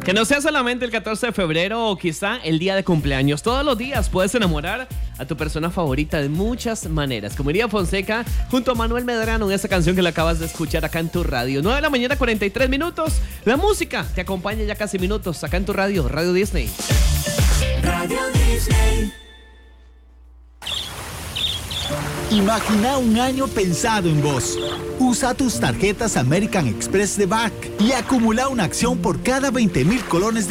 Que no sea solamente el 14 de febrero o quizá el día de cumpleaños. Todos los días puedes enamorar a tu persona favorita de muchas maneras. Como diría Fonseca, junto a Manuel Medrano en esta canción que le acabas de escuchar acá en tu radio. 9 de la mañana, 43 minutos. La música te acompaña ya casi minutos acá en tu radio, Radio Disney. Radio Disney. Imagina un año pensado en vos. Usa tus tarjetas American Express de BAC y acumula una acción por cada 20,000 colones